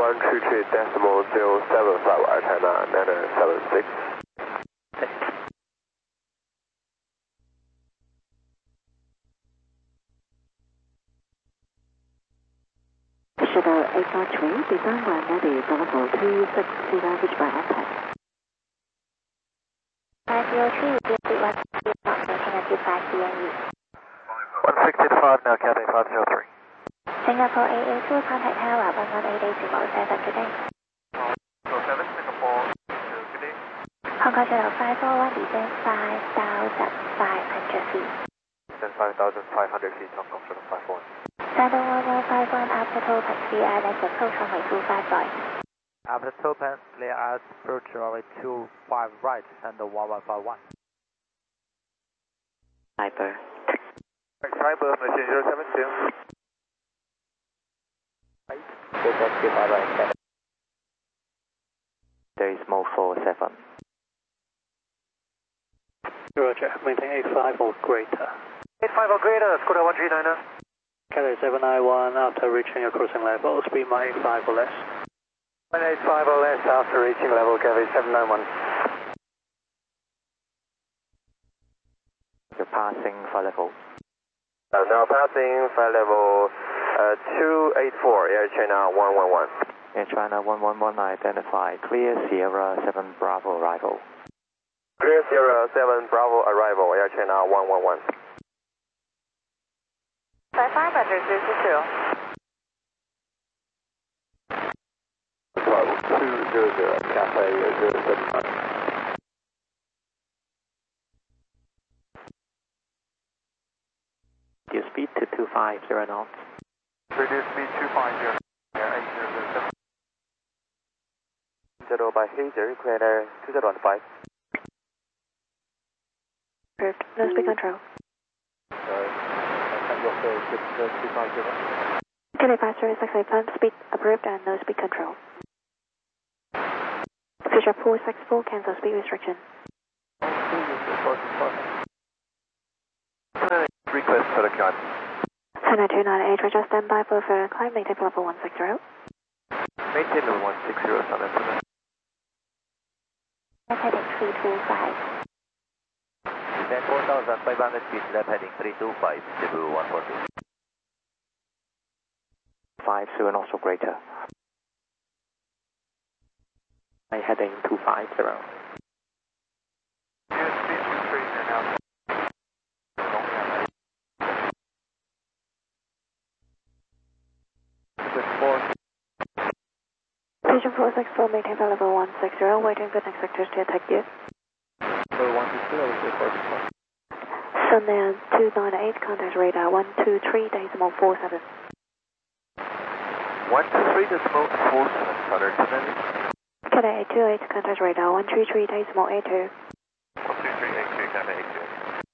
133.075 Air China 976. Shuttle 843, design by Navy, Bravo 260, reach by impact. 503, Vietnam 1 not making a 25 CNE. 165 now, Cathay 503. Singapore AA2, contact tower 118.7 today. 07, Singapore, good day. Hong Kong Shuttle 541, descend 5,500 feet. Descend 5,500 feet, Hong Kong Shuttle 541. Sandal 1151, after Topaz, clear islands approach runway 25 right. After Topaz, clear islands approach runway 25 right, Sandal 1151. Hyper. Cyber, machine 072. There is mode 47. Roger, maintain 85 or greater. 85 or greater, Skoda 139er. Cathay 791 after reaching your cruising level, speed my 85 or less. 185 or less after reaching level, Cathay 791. You're passing flight level. Now passing flight level 284, Air China 111. Air China 111, identify clear Sierra 7 Bravo arrival. Clear Sierra 7 Bravo arrival, Air China 111. 5500, 200, Cathay 079. Reduce speed to 250 knots. Reduce speed 250, Air 8007. Zero by Hazer, clear 2015. Approved, no speed control. Cathay 506 plan, speed approved and no speed control. Fisher 464, cancel speed restriction. Request for the climb. Center 298, Roger, standby for further climb, maintain level 160. Maintain level 160, Southern Pacific. heading 325. Descend 4,500 feet, left heading 325, Cebu 140. 50 and also greater. Heading 250. Vision 464, maintain for level 160, waiting for next sectors to attack you. Level 160, level 464. Sunland 298, contact radar 123.47. 123.47, Southern Pacific. Cathay 828, contact radar 133.82. 133.82, Cathay 828.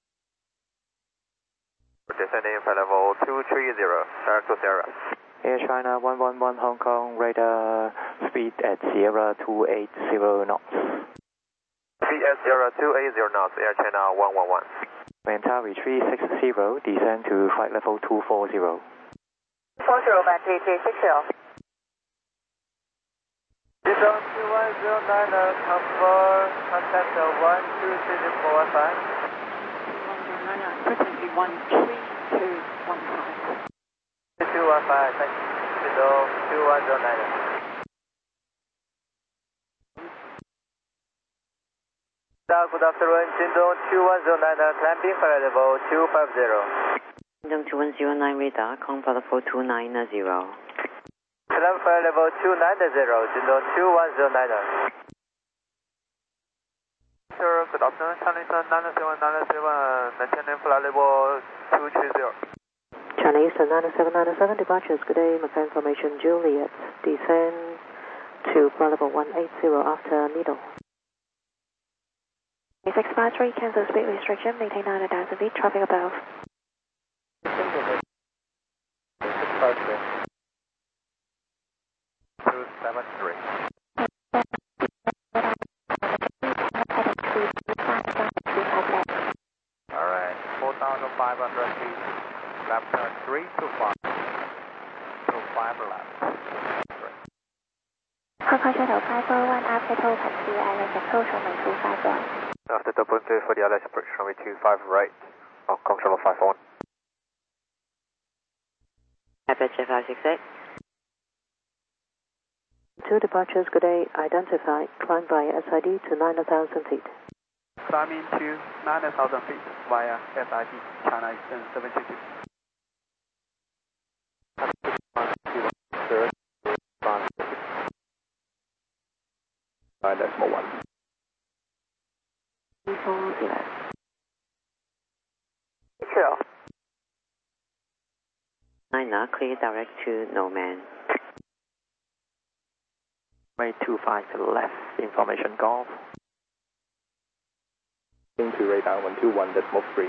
We're descending for level 230, Character Sierra. Air China 111 Hong Kong, radar speed at Sierra 280 knots. Speed at Sierra 280 knots, Air China 111. Mentari 360, descend to flight level 240. 40 by 3360. Descend 2109, confirm contact 123.45. 109, frequency 13215. 215, thank you. Below 2109. Good afternoon, Jindong 2109, climbing for level 250. Jindong 2109 radar, come for level 290. Climb for level 290, Jindong 2109. Sir, good afternoon, Chinese 9797, maintaining flight level 230. Chinese 9797 departures, good day, McCann Formation Juliet, descend to flight level 180 after middle. 653, cancel speed restriction, maintain 9,000 feet, traffic above. 273. Alright, 4,500 feet, left turn 325, to 5 left. Concord Shuttle 541 after toll taxi Alex approach runway 251. After double 2 for the LS approach runway 25 right. Control 541. Aperture 568. 2 departures, good day, identified, climb by SID to 9,000 feet. Climbing to 9,000 feet via SID, China Eastern 722. Decimal 1. 340. Sure. Niner, clear direct to no man. Runway 25 to the left, information golf. Into radar 121 decimal 3.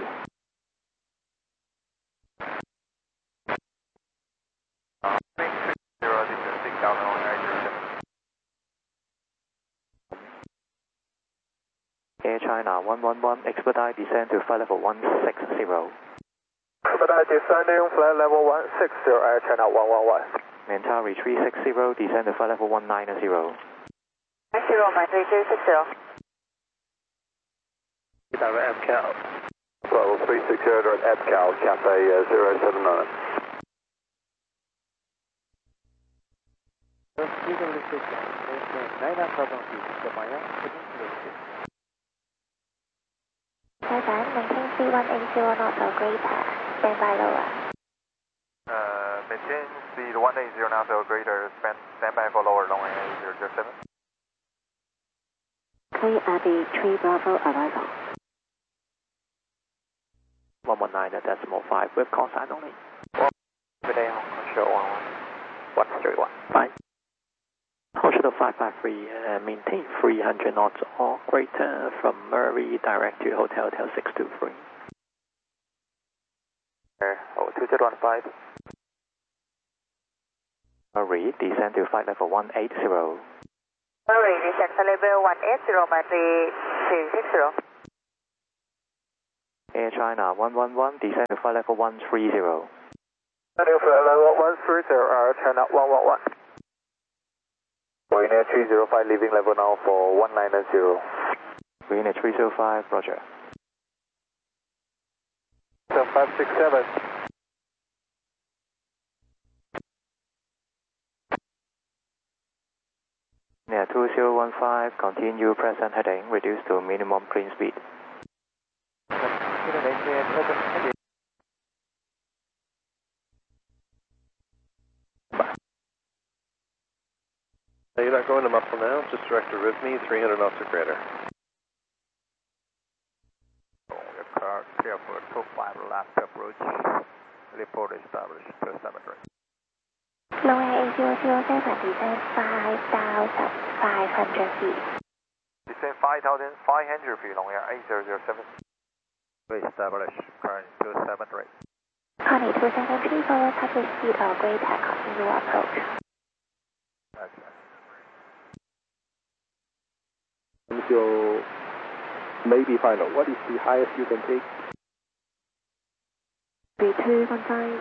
Air China 111, expedite descend to flight level 160. Expedite descending flight level 160, Air China 111. Mentari 360, descend to flight level 190. 0, my 3260. Direct FCAL. Level 360 at FCAL, Cathay 079. Taiwan, maintain 3180 knots or greater. Stand by lower. Maintain speed 180 knots or greater, stand by for lower, runway 007. Clear Abbey 3 Bravo arrival. 119 decimal 5 with call sign only. Good day, Hong Kong Shuttle 131. Fine. Hong Shuttle 553, maintain 300 knots or greater from Murray direct to Hotel 623. 2015. Murray, descend to flight level 180. Murray, descend to level 180, my 3260. Air China 111, descend to flight level 130. Descending flight level 130, Air China 111. Going air 305, leaving level now for 190. Green at 305, roger. 567. Near 2015, continue present heading, reduce to minimum clean speed. You're not going to muffle now, just direct to RIVME, 300 knots or greater. Car clear for 25 left approach. Report established to cemetery. Runway 8007, descend 5,500 feet. Descend 5,500 feet, runway 8007. Establish current 273. Connie 273, forward touch with speed or greater, continue approach. Okay. Until maybe final. What is the highest you can take? 3215.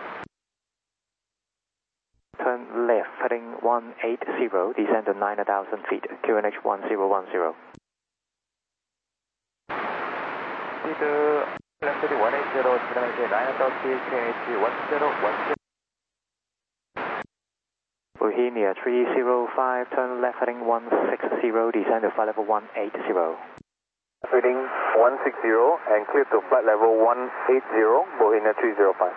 Turn left, heading 180, descend to 9,000 feet, QNH 1010. Left 180, descend 9,000 feet, QNH 1010. Bohemia 305, turn left, heading 160, descend to flight level 180. Reading 160 and clear to flight level 180, Bohemia 305.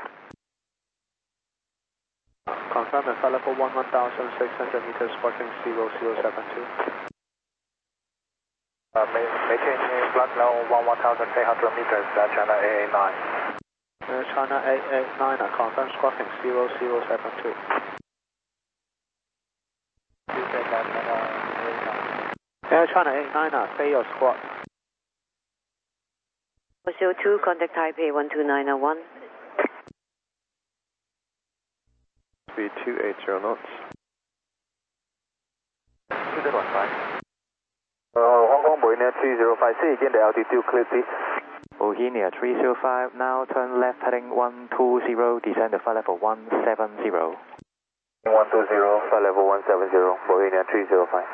Confirm at flight level 11,600 meters, sparking 0072. Maintain flight level 11,800 meters, China 889. China 889, confirm squawking 0072. Air China 89, pay your squawk. 402, contact Taipei 12901. Speed 280 knots. 2015. Hong Kong Bohemia 305, say again the altitude clear please. Bohemia 305, now turn left, heading 120, descend to flight level 170. 120, flight level 170, Bohemia 305.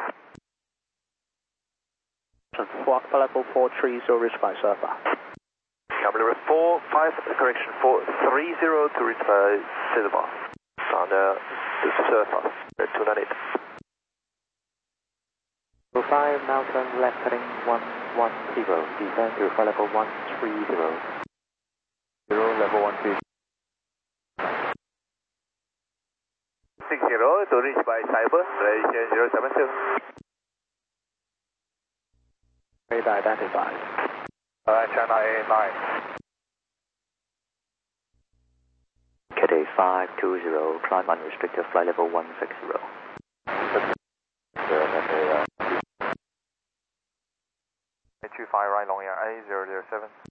Flight level 430, reach by Surfer. Number 45, correction 430 to reach by Silver. On the Surfer, 298. 05, now turn left heading 110, descend to flight level 130. level 130. 60 to reach by Cyber, relation 072. Radar identified. China A9. Cathay 520, climb unrestricted, flight level 160. 25 right long air A007.